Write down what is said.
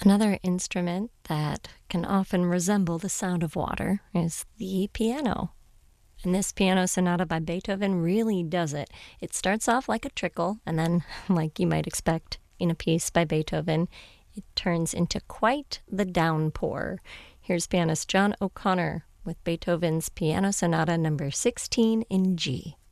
Another instrument that can often resemble the sound of water is the piano. And this piano sonata by Beethoven really does it. It starts off like a trickle, and then, like you might expect in a piece by Beethoven, it turns into quite the downpour. Here's pianist John O'Connor with Beethoven's Piano Sonata number 16 in G.